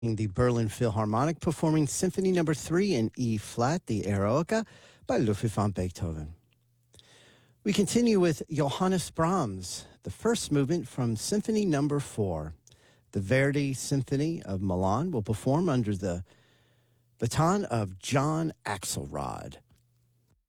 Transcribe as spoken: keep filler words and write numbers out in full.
The Berlin Philharmonic performing Symphony Number Three in E flat, the Eroica, by Ludwig van Beethoven. We continue with Johannes Brahms, the first movement from Symphony Number Four. The Verdi Symphony of Milan will perform under the baton of John Axelrod.